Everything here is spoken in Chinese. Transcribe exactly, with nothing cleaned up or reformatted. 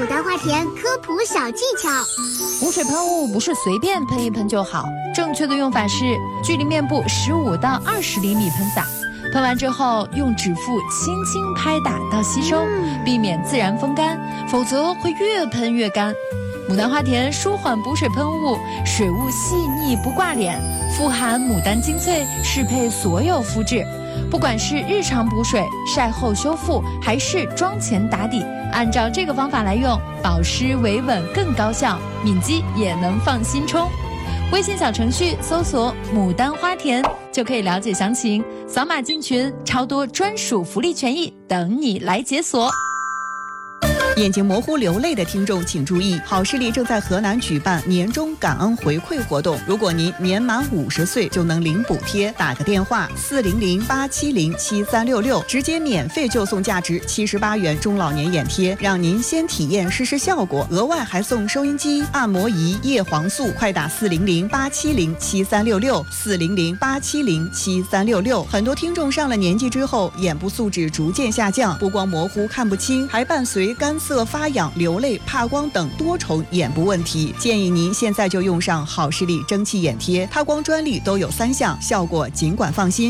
牡丹花田科普小技巧。 补水喷雾不是随便喷一喷就好，正确的用法是距离面部十五到二十厘米喷洒，喷完之后用指腹轻轻拍打到吸收，避免自然风干，否则会越喷越干。牡丹花田舒缓补水喷雾，水雾细腻不挂脸，富含牡丹精粹，适配所有肤质。不管是日常补水、晒后修复，还是妆前打底，按照这个方法来用，保湿维稳更高效，敏肌也能放心冲。微信小程序搜索牡丹花田就可以了解详情，扫码进群，超多专属福利权益等你来解锁。 眼睛模糊流泪的听众请注意，好视力正在河南举办年终感恩回馈活动，如果您年满五十岁就能领补贴，打个电话四零零八七零七三六六，直接免费就送价值七十八元中老年眼贴，让您先体验试试效果，额外还送收音机、按摩仪、叶黄素，快打四零零八七零七三六六，四零零八七零七三六六。很多听众上了年纪之后，眼部素质逐渐下降，不光模糊看不清，还伴随干涩发痒、流泪、怕光等多重眼部问题，建议您现在就用上好视力蒸汽眼贴，它光专利都有三项，效果尽管放心。